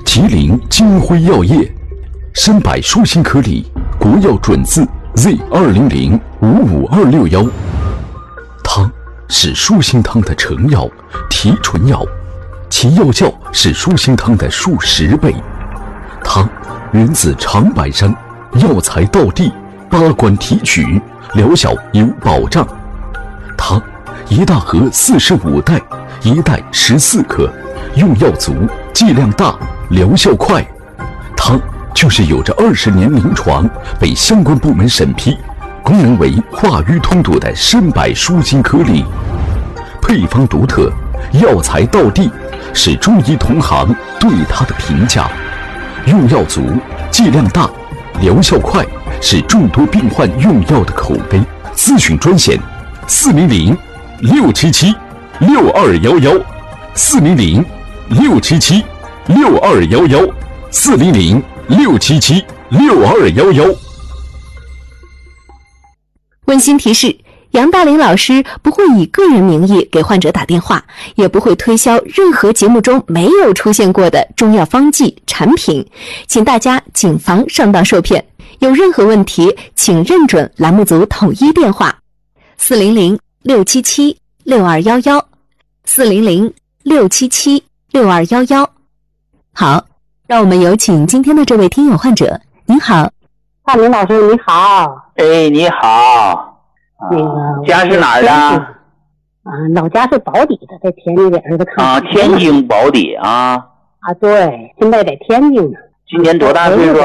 吉林金辉药业，参柏舒心颗粒，国药准字 Z200-55261。它是舒心汤的成药、提纯药，其药效是舒心汤的数10倍。它源自长白山，药材到地，8关提取，疗效有保障。它一大盒45袋，一袋14克，用药足，剂量大，疗效快。它就是有着20年临床，被相关部门审批，功能为化瘀通堵的参柏舒心颗粒。配方独特，药材到地，是中医同行对它的评价。用药足，剂量大，疗效快，是众多病患用药的口碑。咨询专线400-677-6211 400-677-6211 400-677-6211。 温馨提示：杨大林老师不会以个人名义给患者打电话，也不会推销任何节目中没有出现过的中药方剂产品，请大家谨防上当受骗。有任何问题，请认准栏目组统一电话400-677-6211 400-677-6211。好，让我们有请今天的这位听友患者。您好， 大林老师，你好。 哎，你好。 那个家是哪儿的？ 老家是宝坻的，在天津边儿的。 天津宝坻啊。 对，现在在天津呢。 今年多大岁数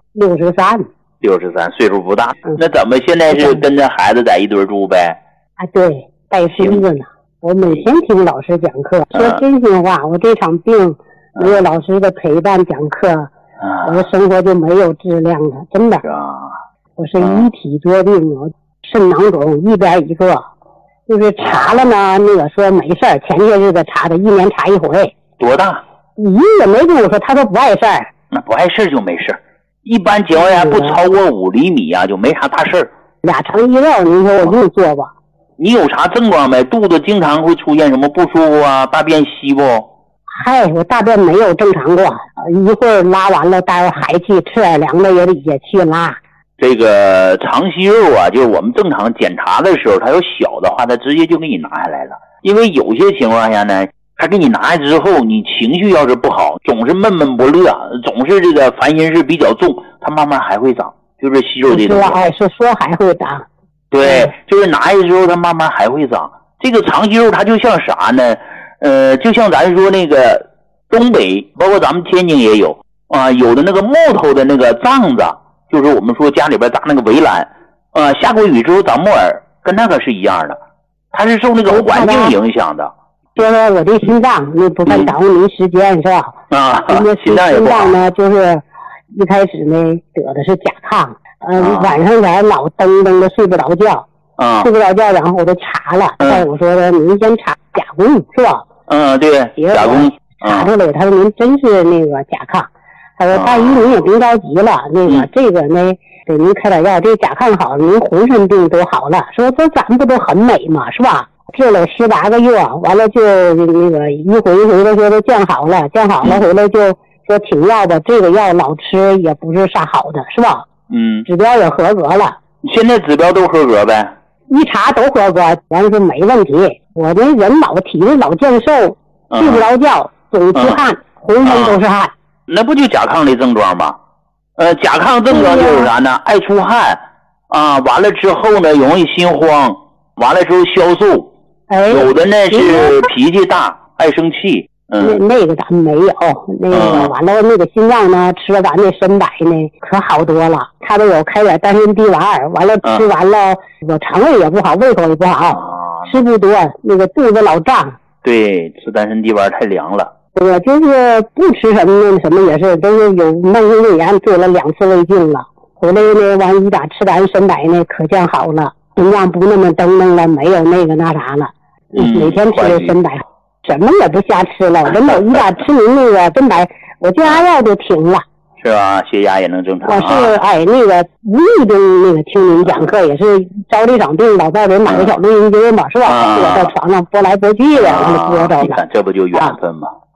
？63。 63，岁数不大。那怎么现在是跟着孩子在一堆住呗？ 对，带孙子呢。我每天听老师讲课，说真心话，我这场病没有老师的陪伴讲课，我的生活就没有质量了，真的。我是遗体多病，肾囊肿一边一个，就是查了呢，那个说没事儿，前些日子查的，1年查一回。 多大？ 医也没跟我说，他说不碍事儿。 那不碍事儿就没事儿，一般情况下不超过5厘米啊，就没啥大事儿。 2肠一料，您说我用做吧？ 你有啥症状没？肚子经常会出现什么不舒服啊？大便稀不？ 我大便没有正常过，一会儿拉完了，待会儿还去，吃点凉的也去拉。 这个肠息肉啊，就是我们正常检查的时候，它有小的话，它直接就给你拿下来了。因为有些情况下呢，它给你拿下之后，你情绪要是不好，总是闷闷不乐，总是这个烦心事比较重，它慢慢还会长，就是息肉这种。 说还会长。 对，就是拿下之后，它慢慢还会长。这个肠息肉它就像啥呢？就像咱说那个东北，包括咱们天津也有啊，有的那个木头的那个帐子，就是我们说家里边搭那个围栏，下过雨之后长木耳，跟那个是一样的，它是受那个环境影响的。 说说我这心脏，那不算耽误您时间是吧？心脏呢，就是一开始呢得的是甲亢，晚上才老蹬的睡不着觉，睡不着觉，然后我就查了，我说的您先查甲功是吧？ 对，甲功查出来，他说您真是那个甲亢，他说大姨您也别着急了，那个这个呢给您开点药，这甲亢好了，您浑身病都好了，说咱不都很美嘛是吧？治了18个月，完了就那个一回的说都降好了回来就说停药吧，这个药老吃也不是啥好的是吧？指标也合格了， 现在指标都合格呗？ 一查都合格，完了说没问题。我这人体力老健瘦，睡不着觉，总出汗，浑身都是汗。 那不就甲亢的症状吗？甲亢症状就是啥呢？爱出汗啊，完了之后呢容易心慌，完了之后消瘦，有的呢是脾气大，爱生气。 那个咱们没有，那个完了那个心脏呢，吃了咱那参柏呢可好多了，他都有开点丹参滴丸，完了吃完了我肠胃也不好，胃口也不好，吃不多，那个肚子老胀。对， 吃丹参滴丸太凉了。 我就是不吃什么也是，都是有慢性胃炎，做了2次胃镜了，回来呢完一打吃咱参柏呢可降好了，心脏不那么蹬了，没有那个那啥了，每天吃的参柏。什么也不瞎吃了，人老一打吃您那个参柏，我降压药就停了。 是吧？血压也能正常。 我是那个无意中那个听您讲课，也是着这场病，老在人买个小录音机嘛，是吧？我在床上拨来拨去的，播着了。 你看这不就缘分吗？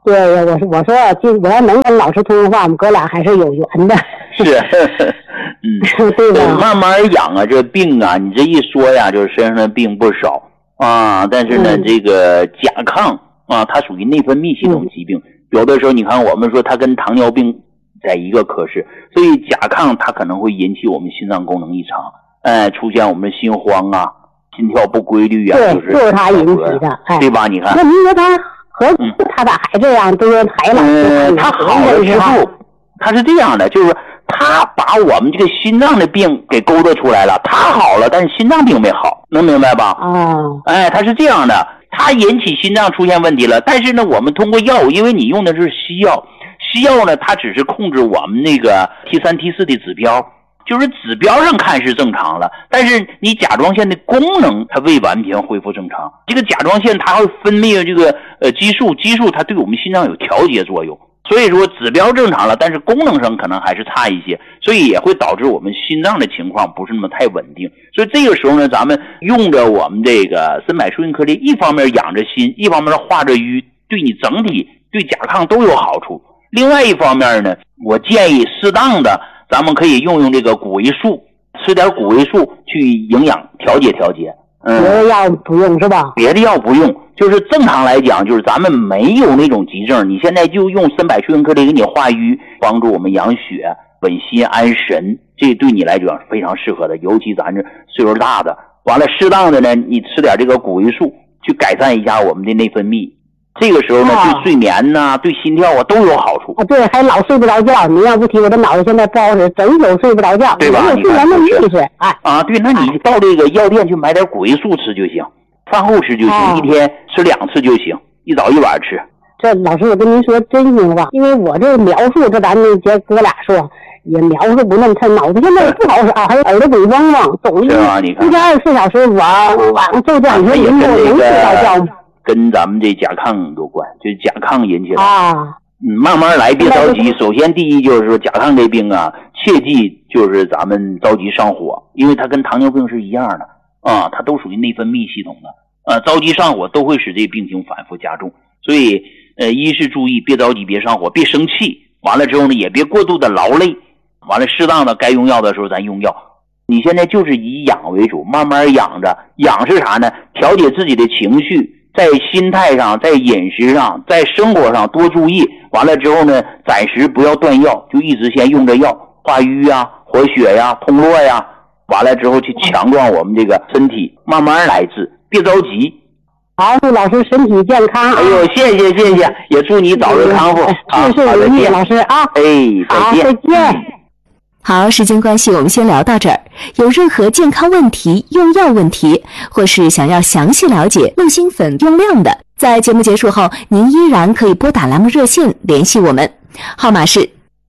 对，我说我要能跟老师通话，我们哥俩还是有缘的。 是， 对吧？ 慢慢养啊，这病啊，你这一说呀，就是身上的病不少啊。但是呢，这个甲亢啊，它属于内分泌系统疾病，有的时候你看我们说它跟糖尿病在一个科室，所以甲亢它可能会引起我们心脏功能异常，出现我们的心慌啊、心跳不规律啊， 对，就是它引起的， 对吧？你看， 那您说他咋还这样？都是还老他好了之后，他是这样的，就是他把我们这个心脏的病给勾勒出来了，他好了，但是心脏病没好，能明白吧？他是这样的，他引起心脏出现问题了，但是呢，我们通过药物，因为你用的是西药，西药呢，它只是控制我们那个 T3、T4的指标。就是指标上看是正常了，但是你甲状腺的功能它未完全恢复正常。这个甲状腺它会分泌这个激素它对我们心脏有调节作用。所以说指标正常了，但是功能上可能还是差一些，所以也会导致我们心脏的情况不是那么太稳定。所以这个时候呢，咱们用着我们这个参柏舒因颗粒，一方面养着心，一方面化着瘀，对你整体对甲亢都有好处。另外一方面呢，我建议适当的咱们可以用这个谷维素，吃点谷维素去营养调节。 别的药不用是吧？ 别的药不用，就是正常来讲，就是咱们没有那种急症，你现在就用参柏舒因颗粒给你化瘀，帮助我们养血、稳心安神，这对你来讲是非常适合的。尤其咱这岁数大的，完了适当的呢，你吃点这个谷维素，去改善一下我们的内分泌。这个时候呢，对睡眠呐、对心跳啊都有好处。 对，还老睡不着觉。你要不提，我的脑袋现在不好使，整宿睡不着觉， 对吧？ 没有睡眠的意识。 对，那你到这个药店去买点谷维素吃就行，饭后吃就行，一天吃2次就行，一早一晚吃。 这老师，我跟您说真心话，因为我这描述，这咱那些哥俩说也描述不那么，他脑子现在不好使啊，还有耳朵鬼嗡嗡，总一天24小时晚就这样，你说您说能睡着觉吗？ 跟咱们这甲亢有关，就是甲亢引起的慢慢来，别着急。首先第一就是说甲亢这病啊，切记就是咱们着急上火，因为它跟糖尿病是一样的它都属于内分泌系统的着急上火都会使这病情反复加重。所以一是注意别着急，别上火，别生气，完了之后呢也别过度的劳累，完了适当的该用药的时候咱用药。你现在就是以养为主，慢慢养着。养是啥呢？调节自己的情绪，在心态上，在饮食上，在生活上多注意。完了之后呢，暂时不要断药，就一直先用着药，化瘀呀、活血呀、通络呀。完了之后去强壮我们这个身体，慢慢来治，别着急。 好，祝老师身体健康。 哎呦，谢谢，也祝你早日康复。 事事如意，老师啊。 再见。 再见。 好，时间关系，我们先聊到这儿。有任何健康问题、用药问题，或是想要详细了解鹿心粉用量的，在节目结束后，您依然可以拨打栏目热线联系我们，号码是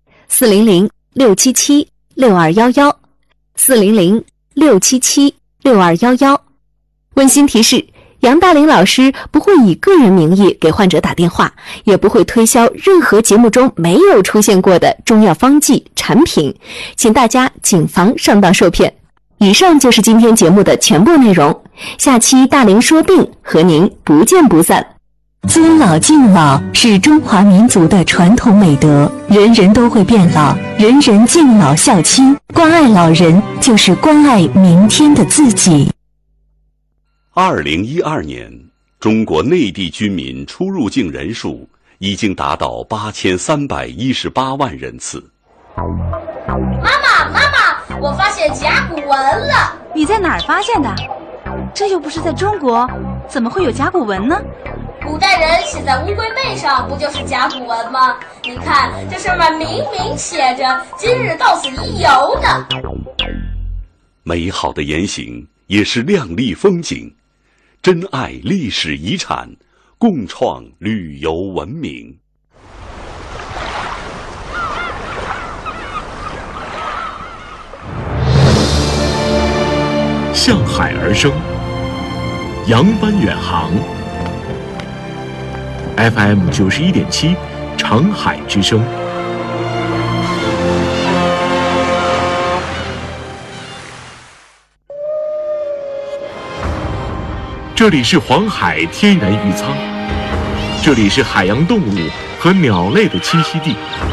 400-677-6211，400-677-6211。温馨提示，杨大林老师不会以个人名义给患者打电话，也不会推销任何节目中没有出现过的中药方剂产品，请大家谨防上当受骗。以上就是今天节目的全部内容，下期大林说病和您不见不散。尊老敬老是中华民族的传统美德，人人都会变老，人人敬老孝亲，关爱老人就是关爱明天的自己。 2012年，中国内地居民出入境人数已经达到8318万人次。 妈妈，我发现甲骨文了。 你在哪儿发现的？这又不是在中国，怎么会有甲骨文呢？ 古代人写在乌龟背上，不就是甲骨文吗？你看，这上面明明写着“今日到此一游”呢。 美好的言行也是亮丽风景，珍爱历史遗产，共创旅游文明。 向海而生，扬帆远航。FM 91.7，长海之声。这里是黄海天然渔仓，这里是海洋动物和鸟类的栖息地。